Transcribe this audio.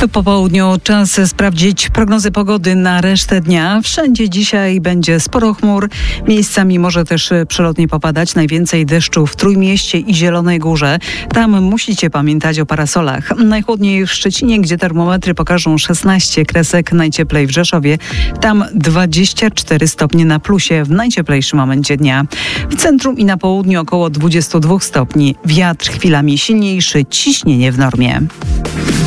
Po południu czas sprawdzić prognozy pogody na resztę dnia. Wszędzie dzisiaj będzie sporo chmur. Miejscami może też przelotnie popadać. Najwięcej deszczu w Trójmieście i Zielonej Górze. Tam musicie pamiętać o parasolach. Najchłodniej w Szczecinie, gdzie termometry pokażą 16 kresek. Najcieplej w Rzeszowie. Tam 24 stopnie na plusie w najcieplejszym momencie dnia. W centrum i na południu około 22 stopni. Wiatr chwilami silniejszy, ciśnienie w normie.